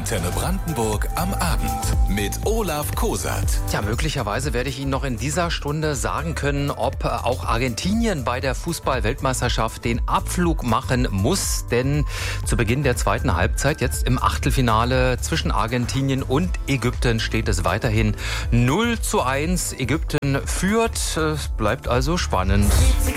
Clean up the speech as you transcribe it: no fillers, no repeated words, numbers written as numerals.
Antenne Brandenburg am Abend mit Olaf Kosat. Ja, möglicherweise werde ich Ihnen noch in dieser Stunde sagen können, ob auch Argentinien bei der Fußball-Weltmeisterschaft den Abflug machen muss. Denn zu Beginn der zweiten Halbzeit, jetzt im Achtelfinale zwischen Argentinien und Ägypten, steht es weiterhin 0:1. Ägypten führt. Es bleibt also spannend.